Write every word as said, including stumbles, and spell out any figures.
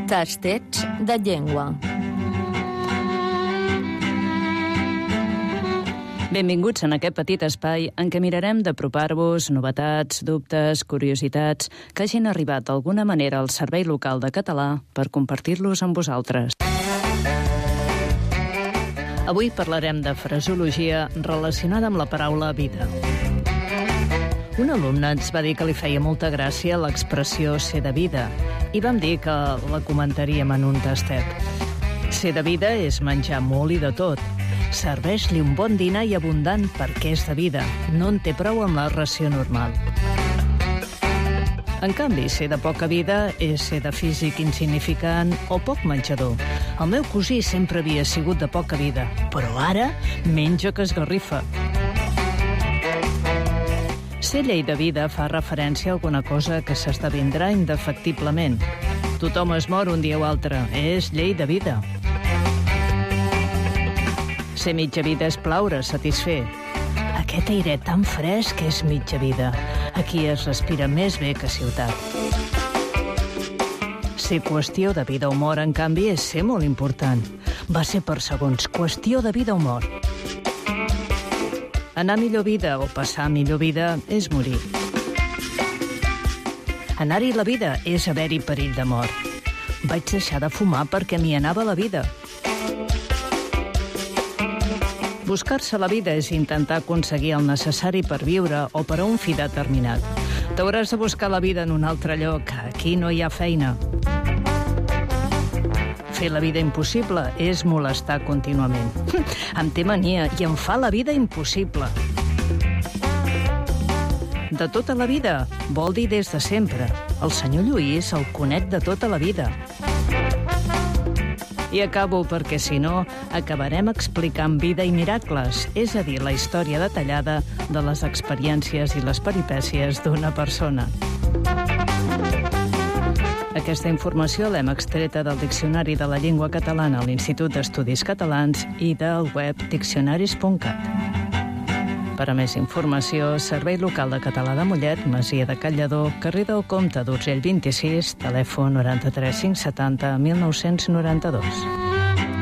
Tastets de llengua. Benvinguts en aquest petit espai en què mirarem d'apropar-vos novetats, dubtes, curiositats que hagin arribat d'alguna manera al Servei Local de Català per compartir-los amb vosaltres. Avui parlarem de fraseologia relacionada amb la paraula vida. Un alumne ens va dir que li feia molta gràcia l'expressió ser de vida i vam dir que la comentaríem en un tastet. Ser de vida és menjar molt i de tot. Serveix-li un bon dinar i abundant perquè és de vida. No en té prou amb la ració normal. En canvi, ser de poca vida és ser de físic insignificant o poc menjador. El meu cosí sempre havia sigut de poca vida, però ara menja que esgarrifa. Ser llei de vida fa referència a alguna cosa que s'esdevindrà indefectiblement. Tothom es mor un dia o altre. És llei de vida. Ser mitja vida és plaure, satisfer. Aquest airet tan fresc és mitja vida. Aquí es respira més bé que a ciutat. Ser qüestió de vida o mort, en canvi, és ser molt important. Va ser per segons, qüestió de vida o mort. Anar a millor vida o passar a millor vida és morir. Anar-hi la vida és haver-hi perill de mort. Vaig deixar de fumar perquè m'hi anava la vida. Buscar-se la vida és intentar aconseguir el necessari per viure o per a un fi determinat. T'hauràs de buscar la vida en un altre lloc. Aquí no hi ha feina. Fer la vida impossible és molestar contínuament. Em té mania i em fa la vida impossible. De tota la vida vol dir des de sempre. El senyor Lluís el conec de tota la vida. I acabo perquè, si no, acabarem explicant vida i miracles, és a dir, la història detallada de les experiències i les peripècies d'una persona. Aquesta informació l'hem extreta del Diccionari de la Llengua Catalana a l'Institut d'Estudis Catalans i del web diccionaris punt cat. Per a més informació, Servei Local de Català de Mollet, Masia de Callador, carrer del Comte d'Urgell vint-i-sis, telèfon noranta-tres cinc setanta mil nou-cents noranta-dos.